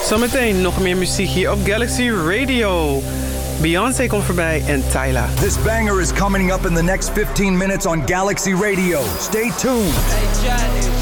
Zometeen nog meer muziek hier op Galaxy Radio. Beyoncé komt voorbij en Tyla. This banger is coming up in the next 15 minutes on Galaxy Radio. Stay tuned.